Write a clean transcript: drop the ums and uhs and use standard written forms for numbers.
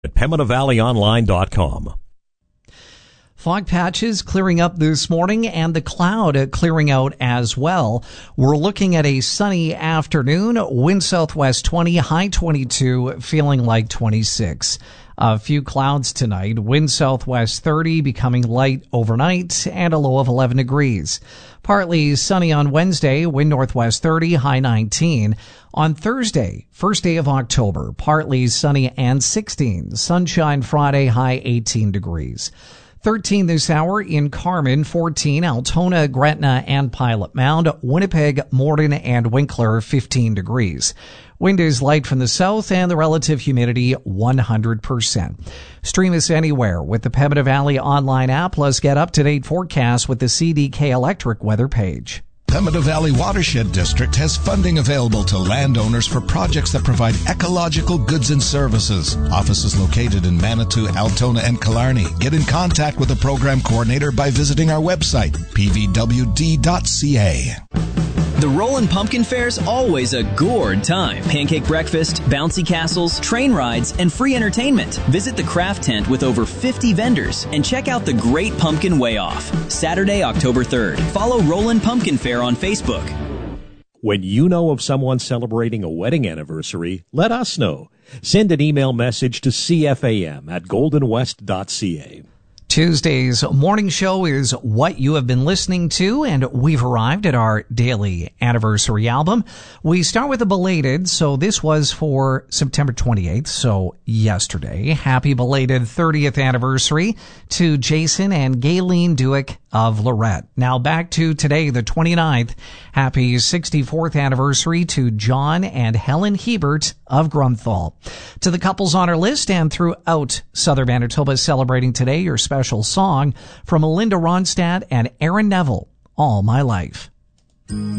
at PeminoValleyOnline.com. Fog patches clearing up this morning and the cloud clearing out as well. We're looking at a sunny afternoon, wind southwest 20, high 22, feeling like 26. A few clouds tonight, wind southwest 30, becoming light overnight, and a low of 11 degrees. Partly sunny on Wednesday, wind northwest 30, high 19. On Thursday, first day of October, partly sunny and 16. Sunshine Friday, high 18 degrees. 13 this hour in Carmen, 14, Altona, Gretna, and Pilot Mound, Winnipeg, Morden, and Winkler, 15 degrees. Wind is light from the south and the relative humidity 100%. Stream us anywhere with the Pembina Valley online app. Plus get up-to-date forecasts with the CDK Electric weather page. Pembina Valley Watershed District has funding available to landowners for projects that provide ecological goods and services. Offices located in Manitou, Altona, and Killarney. Get in contact with the program coordinator by visiting our website, pvwd.ca. The Rollin' Pumpkin Fair's always a gourd time. Pancake breakfast, bouncy castles, train rides, and free entertainment. Visit the craft tent with over 50 vendors and check out the Great Pumpkin Way Off. Saturday, October 3rd. Follow Rollin' Pumpkin Fair on Facebook. When you know of someone celebrating a wedding anniversary, let us know. Send an email message to cfam@goldenwest.ca. Tuesday's morning show is what you have been listening to, and we've arrived at our daily anniversary album. We start with a belated, so this was for September 28th, so yesterday. Happy belated 30th anniversary to Jason and Gayleen Duick of Lorette. Now back to today, the 29th. Happy 64th anniversary to John and Helen Hebert of Grunthal. To the couples on our list and throughout Southern Manitoba celebrating today, your special song from Linda Ronstadt and Aaron Neville, All My Life.